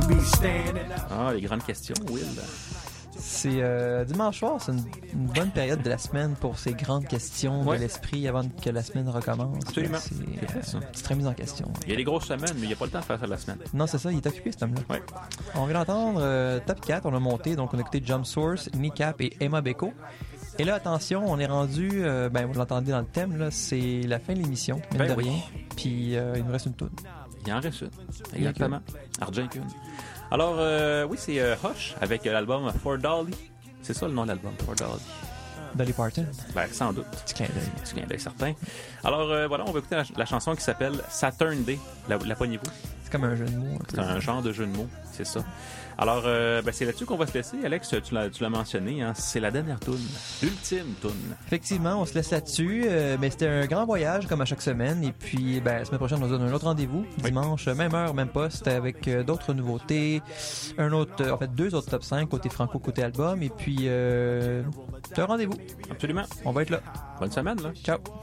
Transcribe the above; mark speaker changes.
Speaker 1: Ah, les grandes questions, Will.
Speaker 2: C'est dimanche soir, c'est une bonne période de la semaine pour ces grandes questions
Speaker 1: Ouais.
Speaker 2: de l'esprit avant que la semaine recommence.
Speaker 1: Absolument.
Speaker 2: C'est une petite remise en question.
Speaker 1: Il y a des grosses semaines, mais il n'y a pas le temps de faire ça la semaine.
Speaker 2: Non, c'est ça, il est occupé cet homme-là.
Speaker 1: Ouais.
Speaker 2: On vient d'entendre Top 4, on a monté, donc on a écouté Jump Source, Kneecap et Emma Beko. Et là, attention, on est rendu, vous l'entendez dans le thème, là, c'est la fin de l'émission, mine de
Speaker 1: Oui.
Speaker 2: rien. Puis il nous reste une toune.
Speaker 1: Il en reste une. Exactement. Argent Kun. Alors, oui, c'est Hush avec l'album For Dolly. C'est ça le nom de l'album, For Dolly.
Speaker 2: Dolly Parton.
Speaker 1: Ben, sans doute.
Speaker 2: Petit clin d'œil.
Speaker 1: Petit clin d'œil certain. Alors, voilà, on va écouter la chanson qui s'appelle Saturn Day. La poignez-vous.
Speaker 2: C'est comme un jeu de mots. Un peu.
Speaker 1: C'est un genre de jeu de mots, c'est ça. Alors, c'est là-dessus qu'on va se laisser. Alex, tu l'as mentionné, hein, c'est la dernière toune, l'ultime toune.
Speaker 2: Effectivement, on se laisse là-dessus. Mais c'était un grand voyage, comme à chaque semaine. Et puis, la semaine prochaine, on se donne un autre rendez-vous. Dimanche, même heure, même poste, avec d'autres nouveautés. Deux autres top 5, côté franco, côté album. Et puis, un rendez-vous.
Speaker 1: Absolument.
Speaker 2: On va être là.
Speaker 1: Bonne semaine, là.
Speaker 2: Ciao.